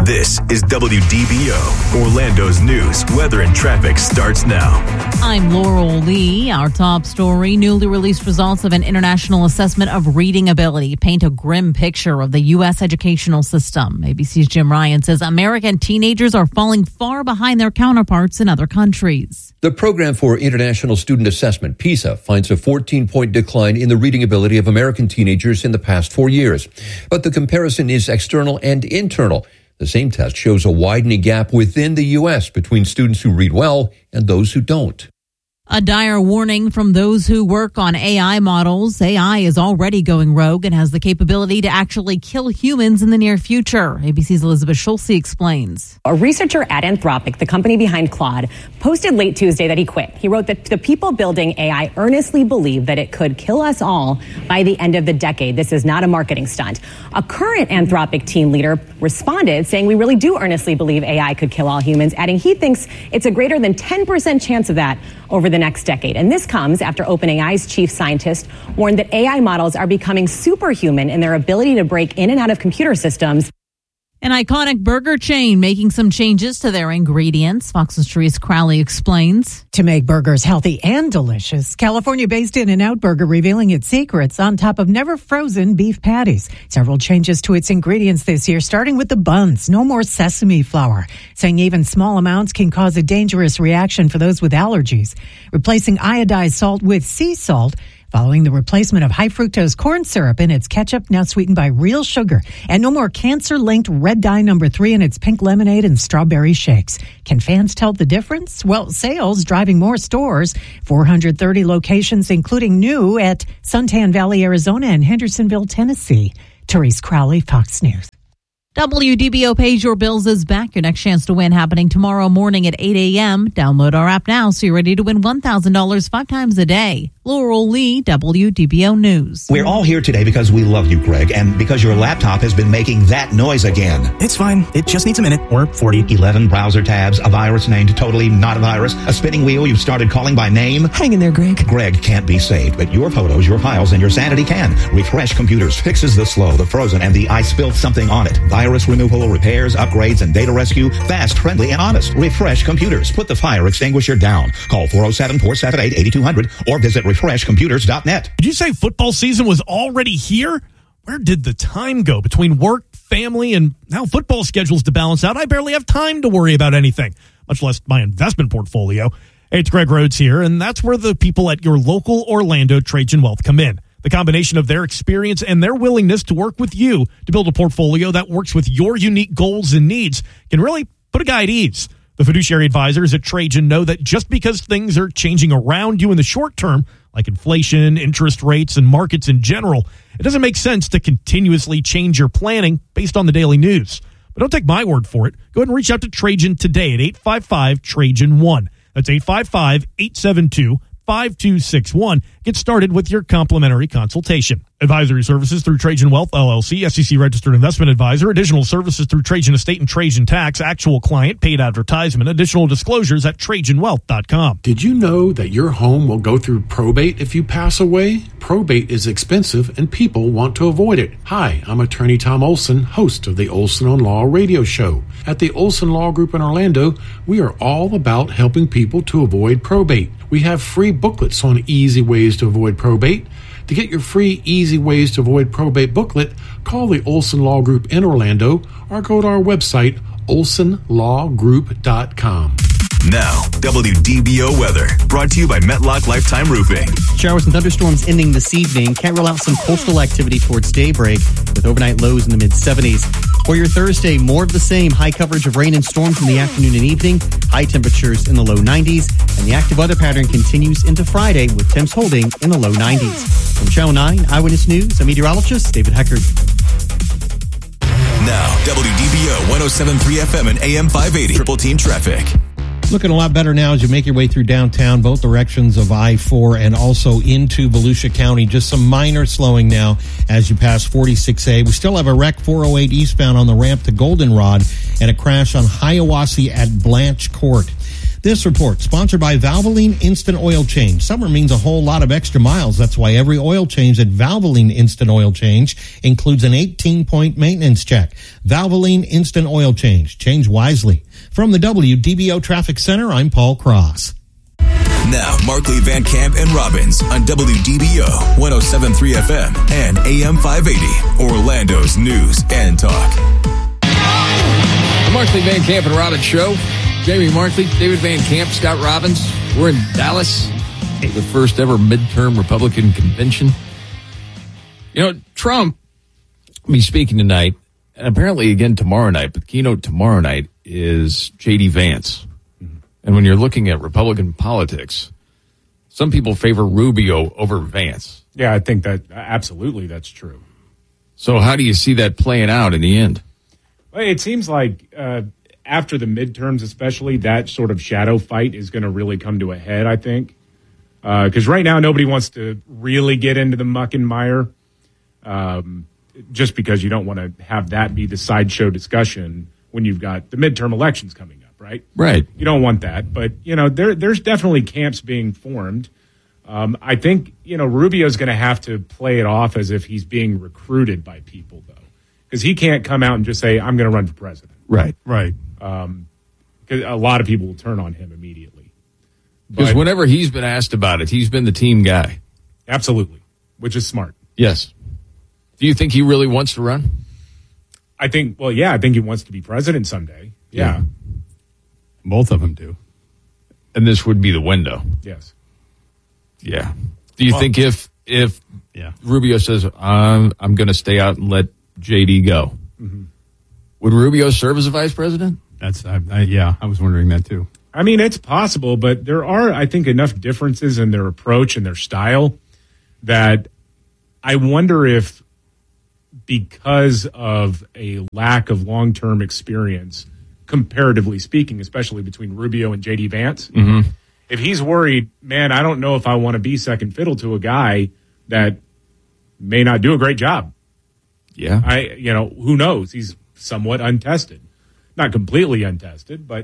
This is WDBO. Orlando's news, weather, and traffic starts now. I'm Laurel Lee. Our top story, newly released results of an international assessment of reading ability paint a grim picture of the U.S. educational system. ABC's Jim Ryan says American teenagers are falling far behind their counterparts in other countries. The Program for International Student Assessment, PISA, finds a 14-point decline in the reading ability of American teenagers in the past 4 years. But the comparison is external and internal. The same test shows a widening gap within the U.S. between students who read well and those who don't. A dire warning from those who work on AI models. AI is already going rogue and has the capability to actually kill humans in the near future. ABC's Elizabeth Schulze explains. A researcher at Anthropic, the company behind Claude, posted late Tuesday that he quit. He wrote that the people building AI earnestly believe that it could kill us all by the end of the decade. This is not a marketing stunt. A current Anthropic team leader responded saying, "We really do earnestly believe AI could kill all humans," adding he thinks it's a greater than 10% chance of that over the next decade. And this comes after OpenAI's chief scientist warned that AI models are becoming superhuman in their ability to break in and out of computer systems. An iconic burger chain making some changes to their ingredients. Fox's Therese Crowley explains. To make burgers healthy and delicious, California-based In-N-Out Burger revealing its secrets on top of never-frozen beef patties. Several changes to its ingredients this year, starting with the buns. No more sesame flour, saying even small amounts can cause a dangerous reaction for those with allergies. Replacing iodized salt with sea salt, following the replacement of high fructose corn syrup in its ketchup, now sweetened by real sugar. And no more cancer-linked red dye number 3 in its pink lemonade and strawberry shakes. Can fans tell the difference? Well, sales driving more stores. 430 locations, including new at Suntan Valley, Arizona and Hendersonville, Tennessee. Therese Crowley, Fox News. WDBO Pays Your Bills is back. Your next chance to win happening tomorrow morning at 8 a.m. Download our app now so you're ready to win $1,000 5 times a day. Laurel Lee, WDBO News. We're all here today because we love you, Greg, and because your laptop has been making that noise again. It's fine. It just needs a minute, or 40. 11 browser tabs, a virus named totally not a virus, a spinning wheel you've started calling by name. Hang in there, Greg. Greg can't be saved, but your photos, your files, and your sanity can. Refresh Computers fixes the slow, the frozen, and the I spilled something on it. Virus removal, repairs, upgrades, and data rescue. Fast, friendly, and honest. Refresh Computers. Put the fire extinguisher down. Call 407-478-8200 or visit refreshcomputers.net. Did you say football season was already here? Where did the time go between work, family, and now football schedules to balance out? I barely have time to worry about anything, much less my investment portfolio. Hey, it's Greg Rhodes here, and that's where the people at your local Orlando Trajan Wealth come in. The combination of their experience and their willingness to work with you to build a portfolio that works with your unique goals and needs can really put a guy at ease. The fiduciary advisors at Trajan know that just because things are changing around you in the short term, like inflation, interest rates, and markets in general, it doesn't make sense to continuously change your planning based on the daily news. But don't take my word for it. Go ahead and reach out to Trajan today at 855-TRAJAN-1. That's 855-872-5261. Get started with your complimentary consultation. Advisory services through Trajan Wealth, LLC, SEC registered investment advisor. Additional services through Trajan Estate and Trajan Tax. Actual client, paid advertisement. Additional disclosures at TrajanWealth.com. Did you know that your home will go through probate if you pass away? Probate is expensive and people want to avoid it. Hi, I'm attorney Tom Olson, host of the Olson on Law radio show. At the Olson Law Group in Orlando, we are all about helping people to avoid probate. We have free booklets on easy ways to avoid probate. To get your free Easy Ways to Avoid Probate booklet, call the Olson Law Group in Orlando or go to our website, olsonlawgroup.com. Now, WDBO weather, brought to you by Metlock Lifetime Roofing. Showers and thunderstorms ending this evening. Can't rule out some coastal activity towards daybreak with overnight lows in the mid-70s. For your Thursday, more of the same. High coverage of rain and storms in the afternoon and evening. High temperatures in the low 90s. And the active weather pattern continues into Friday with temps holding in the low 90s. From Channel 9 Eyewitness News, I'm meteorologist David Heckard. Now, WDBO 107.3 FM and AM 580. Triple Team Traffic. Looking a lot better now as you make your way through downtown, both directions of I-4 and also into Volusia County. Just some minor slowing now as you pass 46A. We still have a wreck 408 eastbound on the ramp to Goldenrod and a crash on Hiawassee at Blanche Court. This report, sponsored by Valvoline Instant Oil Change. Summer means a whole lot of extra miles. That's why every oil change at Valvoline Instant Oil Change includes an 18-point maintenance check. Valvoline Instant Oil Change. Change wisely. From the WDBO Traffic Center, I'm Paul Cross. Now, Markley, Van Camp, and Robbins on WDBO 107.3 FM and AM 580, Orlando's News and Talk. The Markley, Van Camp, and Robbins Show. Jamie Markley, David Van Camp, Scott Robbins. We're in Dallas, the first ever midterm Republican convention. You know, Trump will be speaking tonight, and apparently again tomorrow night, but the keynote tomorrow night is J.D. Vance. And when you're looking at Republican politics, some people favor Rubio over Vance. Yeah, I think that absolutely that's true. So how do you see that playing out in the end? Well, it seems like after the midterms especially, that sort of shadow fight is going to really come to a head, I think. Because right now nobody wants to really get into the muck and mire just because you don't want to have that be the sideshow discussion when you've got the midterm elections coming up. Right. You don't want that. But, you know, there's definitely camps being formed. I think, you know, Rubio's going to have to play it off as if he's being recruited by people, though. Because he can't come out and just say, I'm going to run for president. Right. Because a lot of people will turn on him immediately. Because whenever he's been asked about it, he's been the team guy. Absolutely. Which is smart. Yes. Do you think he really wants to run? I think he wants to be president someday. Yeah. Both of them do. And this would be the window. Yes. Yeah. Do you think if Rubio says, I'm going to stay out and let JD go, would Rubio serve as a vice president? I was wondering that too. I mean, it's possible, but there are, I think, enough differences in their approach and their style that I wonder if because of a lack of long-term experience, comparatively speaking, especially between Rubio and J.D. Vance, if he's worried, man, I don't know if I want to be second fiddle to a guy that may not do a great job. Yeah. Who knows? He's somewhat untested. Not completely untested, but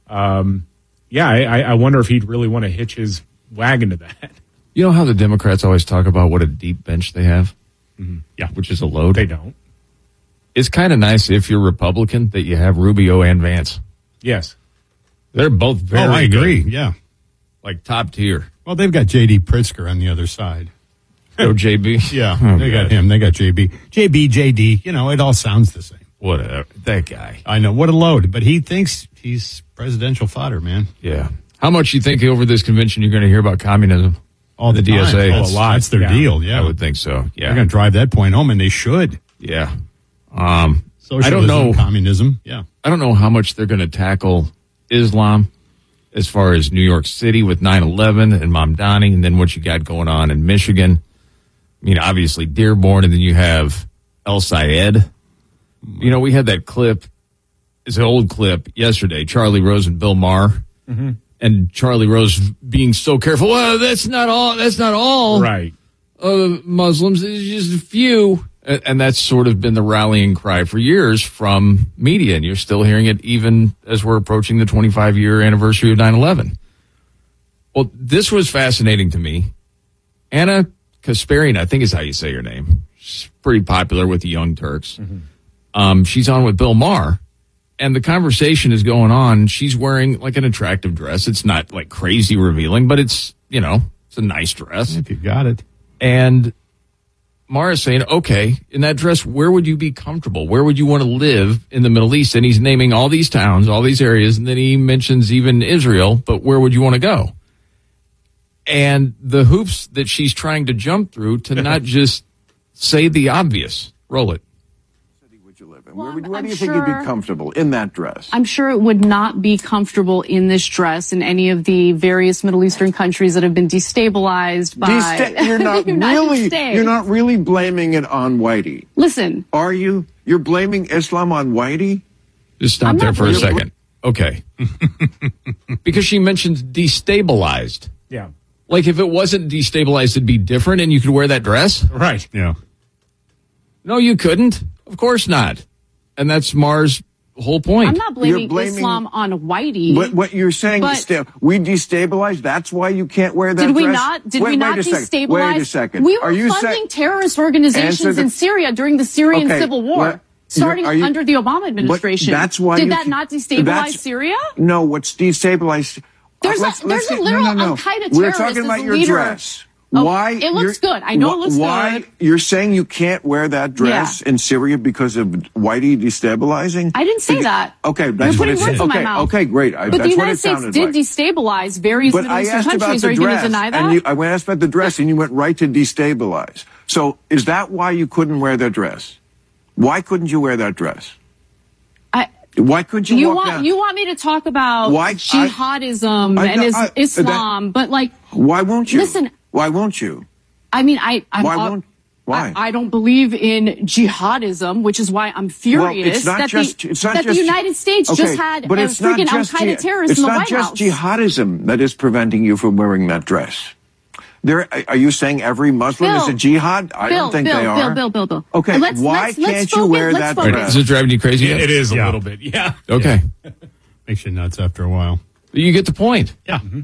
I wonder if he'd really want to hitch his wagon to that. You know how the Democrats always talk about what a deep bench they have? Yeah. Which is a load? They don't. It's kind of nice if you're Republican that you have Rubio and Vance. Yes. They're both very I agree. good. Yeah. Like top tier. Well, they've got J.D. Pritzker on the other side. Oh, JB? Yeah. They got him. They got JB. JB, JD. You know, it all sounds the same. Whatever. That guy. I know. What a load. But he thinks he's presidential fodder, man. Yeah. How much you think over this convention you're going to hear about communism? All the DSA. Oh, a lot. That's their deal. Yeah. I would think so. Yeah. They're going to drive that point home, and they should. Yeah. Socialism, I don't know. Communism. Yeah. I don't know how much they're going to tackle Islam as far as New York City with 9/11 and Mamdani, and then what you got going on in Michigan. I mean, obviously Dearborn, and then you have El Sayed. You know, we had that clip, it's an old clip yesterday, Charlie Rose and Bill Maher. And Charlie Rose being so careful. Well, that's not all. Right. Muslims, it's just a few. And that's sort of been the rallying cry for years from media. And you're still hearing it even as we're approaching the 25-year anniversary of 9/11. Well, this was fascinating to me. Anna Kasparian, I think is how you say her name. She's pretty popular with the Young Turks. She's on with Bill Maher. And the conversation is going on. She's wearing like an attractive dress. It's not like crazy revealing, but it's, you know, it's a nice dress. If you got it. And Maher is saying, okay, in that dress, where would you be comfortable? Where would you want to live in the Middle East? And he's naming all these towns, all these areas. And then he mentions even Israel, but where would you want to go? And the hoops that she's trying to jump through to not just say the obvious. Roll it. Where do you think you'd be comfortable in that dress? I'm sure it would not be comfortable in this dress in any of the various Middle Eastern countries that have been destabilized by you're not really blaming it on Whitey. Listen. Are you? You're blaming Islam on Whitey? Just stop there for a second. Okay. Because she mentions destabilized. Yeah. Like if it wasn't destabilized, it'd be different and you could wear that dress? Right. Yeah. No, you couldn't. Of course not. And that's Maher's whole point. I'm not blaming Islam on whitey. What you're saying is we destabilized. That's why you can't wear that dress? Did we not destabilize? Wait a second. We were funding terrorist organizations in Syria during the Syrian civil war. Starting under the Obama administration. That's why Did that not destabilize Syria? No, what's destabilized? There's a literal Al-Qaeda terrorist. We're talking about your dress. Why? It looks good. I know it looks good. You're saying you can't wear that dress in Syria because of whitey destabilizing? I didn't say that. Okay, that's You're what it putting words in my mouth. Okay, great. But the United States did destabilize various Middle Eastern countries. Are you going to deny that? I asked about the dress, and you went right to destabilize. So is that why you couldn't wear that dress? Why couldn't you wear that dress? Why couldn't you walk down? You want me to talk about jihadism and Islam, but like... Why won't you? Listen... Why won't you? I mean, Why? I don't believe in jihadism, which is why I'm furious that the United States just had a freaking Al-Qaeda terrorist in the White House. It's not just jihadism that is preventing you from wearing that dress. Are you saying every Muslim is a jihad? I don't think they are. Bill. Okay, why can't you wear that dress? Is it driving you crazy? It is a little bit, yeah. Okay. Makes you nuts after a while. You get the point. Yeah. Mm-hmm.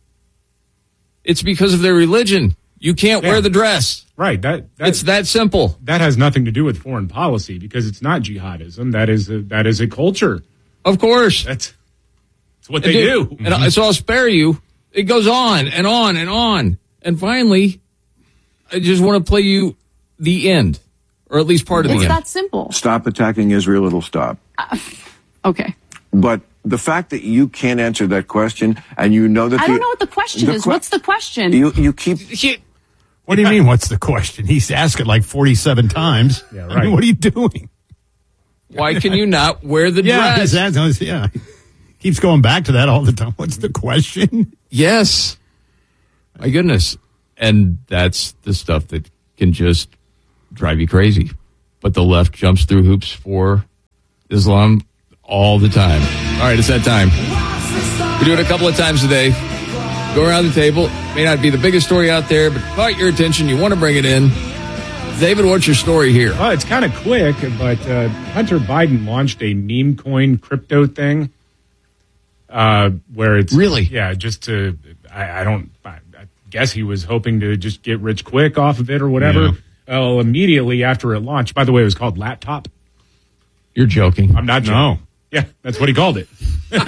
It's because of their religion. You can't wear the dress. Right. It's that simple. That has nothing to do with foreign policy because it's not jihadism. That is a culture. Of course. That's what they do. And so I'll spare you. It goes on and on and on. And finally, I just want to play you the end, or at least part of the end. It's that simple. Stop attacking Israel, it'll stop. Okay. But the fact that you can't answer that question, and you know that I don't know what the question is. What's the question? You keep... What do you mean, what's the question? He's asked it like 47 times. Yeah, right. I mean, what are you doing? Why can you not wear the dress? Yeah. Keeps going back to that all the time. What's the question? Yes. My goodness. And that's the stuff that can just drive you crazy. But the left jumps through hoops for Islam all the time. All right, it's that time. We do it a couple of times a day. Go around the table. May not be the biggest story out there, but caught your attention. You want to bring it in. David, what's your story here? Well, it's kind of quick, but Hunter Biden launched a meme coin crypto thing where it's... Really? Yeah, just to... I guess he was hoping to just get rich quick off of it or whatever. Yeah. Well, immediately after it launched... By the way, it was called Laptop. You're joking. I'm not joking. No. Yeah, that's what he called it.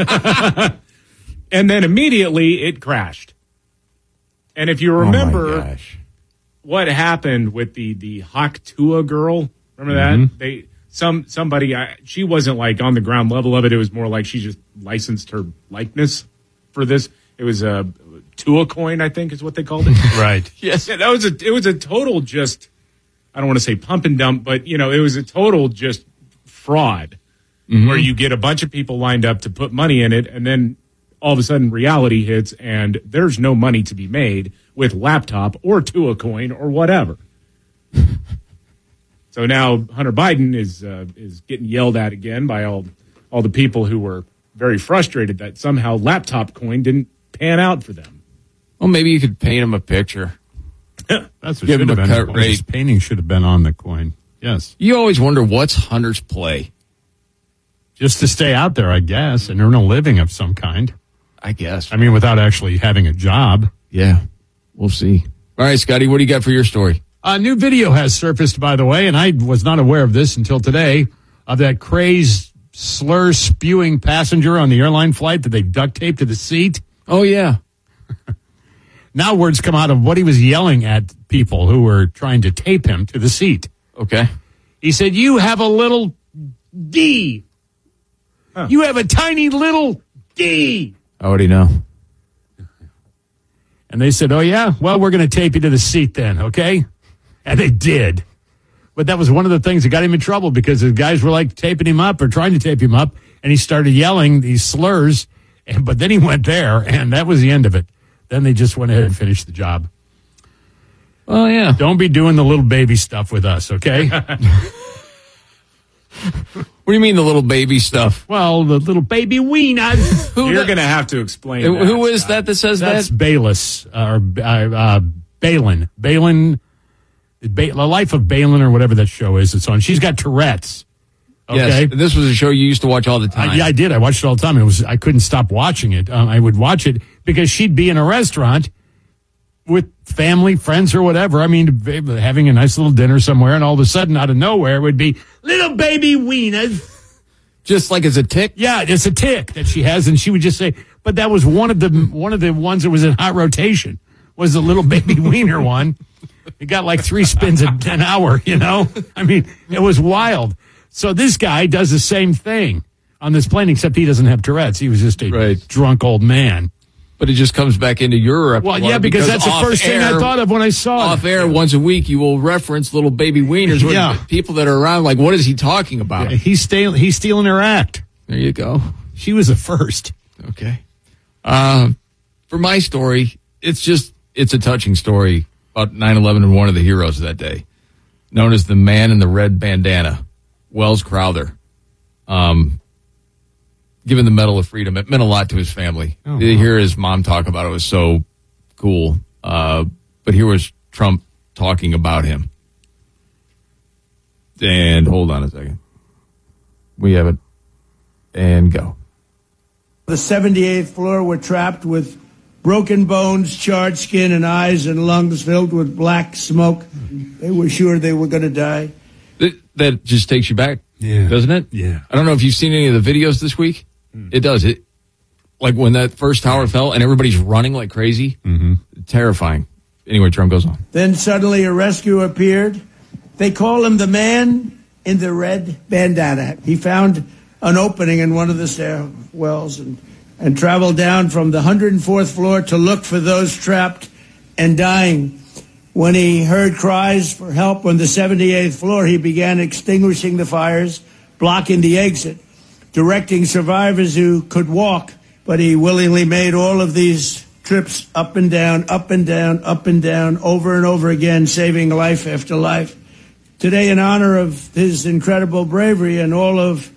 And then immediately it crashed. And if you remember what happened with the Hawk Tua girl, remember that? Somebody, she wasn't like on the ground level of it. It was more like she just licensed her likeness for this. It was a Tua coin, I think is what they called it. Right. Yes. Yeah, it was a total just, I don't want to say pump and dump, but it was a total just fraud where you get a bunch of people lined up to put money in it, and then all of a sudden reality hits and there's no money to be made with Laptop or Tua coin or whatever. So now Hunter Biden is getting yelled at again by all the people who were very frustrated that somehow Laptop coin didn't pan out for them. Well, maybe you could paint him a picture. That's what Give should him have a been. cut rate. His painting should have been on the coin. Yes. You always wonder what's Hunter's play. Just to stay out there, I guess, and earn a living of some kind. I guess. I mean, without actually having a job. Yeah. We'll see. All right, Scotty, what do you got for your story? A new video has surfaced, by the way, and I was not aware of this until today, of that crazed, slur-spewing passenger on the airline flight that they duct taped to the seat. Oh, yeah. Now words come out of what he was yelling at people who were trying to tape him to the seat. Okay. He said, "You have a little D. Huh. You have a tiny little D." How would he know? And they said, "Oh, yeah? Well, we're going to tape you to the seat then, okay?" And they did. But that was one of the things that got him in trouble because the guys were like taping him up or trying to tape him up, and he started yelling these slurs. But then he went there, and that was the end of it. Then they just went ahead and finished the job. Oh, yeah. Don't be doing the little baby stuff with us, okay? What do you mean the little baby stuff? Well, the little baby wieners. You're going to have to explain that. Who is that says That's that? Bayless, or Balin. Balin, The Life of Balin, or whatever that show is it's on. She's got Tourette's. Okay. Yes, this was a show you used to watch all the time. Yeah, I did. I watched it all the time. I couldn't stop watching it. I would watch it because she'd be in a restaurant with family, friends, or whatever. I mean, having a nice little dinner somewhere, and all of a sudden, out of nowhere, it would be little baby wieners. Just like it's a tick? Yeah, it's a tick that she has, and she would just say, but that was one of the ones that was in hot rotation, was the little baby wiener one. It got like 3 spins an hour, you know? I mean, it was wild. So this guy does the same thing on this plane, except he doesn't have Tourette's. He was just a drunk old man. But it just comes back into your repertoire. Well, yeah, because that's the first thing I thought of when I saw it. Off air, once a week, you will reference little baby wieners. Yeah. People that are around, like, what is he talking about? Yeah, he's stealing her act. There you go. She was the first. Okay. For my story, it's a touching story about 9/11 and one of the heroes of that day, known as the man in the red bandana, Welles Crowther. Given the Medal of Freedom, it meant a lot to his family. To hear his mom talk about it was so cool. But here was Trump talking about him. And hold on a second. We have it. And go. The 78th floor were trapped with broken bones, charred skin, and eyes and lungs filled with black smoke. They were sure they were going to die. That just takes you back, doesn't it? Yeah. I don't know if you've seen any of the videos this week. It does. It like when that first tower fell and everybody's running like crazy. Terrifying. Anyway, Trump goes on. Then suddenly a rescue appeared. They call him the man in the red bandana. He found an opening in one of the stairwells and traveled down from the 104th floor to look for those trapped and dying. When he heard cries for help on the 78th floor, he began extinguishing the fires, blocking the exit, directing survivors who could walk, but he willingly made all of these trips up and down, up and down, up and down, over and over again, saving life after life. Today, in honor of his incredible bravery and all of